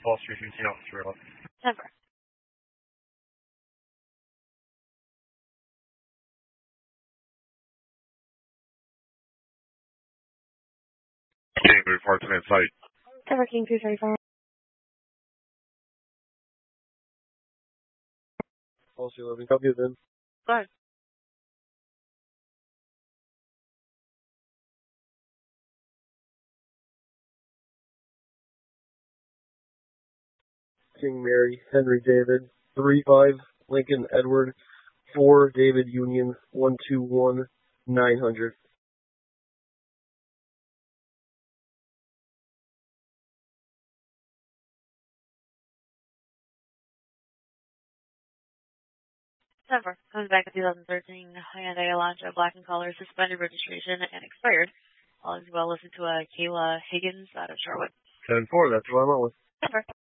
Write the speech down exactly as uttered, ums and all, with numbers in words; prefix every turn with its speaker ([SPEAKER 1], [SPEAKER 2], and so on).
[SPEAKER 1] Wall Street fifteen Officer eleven.
[SPEAKER 2] Denver.
[SPEAKER 1] King, report to site.
[SPEAKER 2] Denver King two thirty-five.
[SPEAKER 3] Wall Street eleven, copy it then.
[SPEAKER 2] Go ahead.
[SPEAKER 3] King Mary, Henry David, three five, Lincoln Edward, four David Union, one two one, nine hundred.
[SPEAKER 2] Denver. Comes back in twenty thirteen Hyundai Elantra, black in color, suspended registration, and expired. All is well. Listen to uh, Kayla Higgins out of Charlotte.
[SPEAKER 3] ten four, that's what I'm on with.
[SPEAKER 2] Denver.